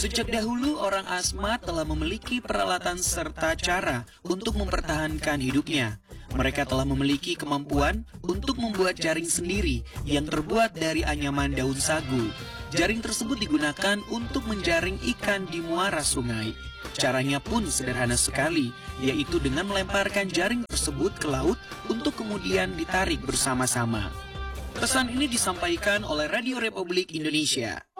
Sejak dahulu orang Asmat telah memiliki peralatan serta cara untuk mempertahankan hidupnya. Mereka telah memiliki kemampuan untuk membuat jaring sendiri yang terbuat dari anyaman daun sagu. Jaring tersebut digunakan untuk menjaring ikan di muara sungai. Caranya pun sederhana sekali, yaitu dengan melemparkan jaring tersebut ke laut untuk kemudian ditarik bersama-sama. Pesan ini disampaikan oleh Radio Republik Indonesia.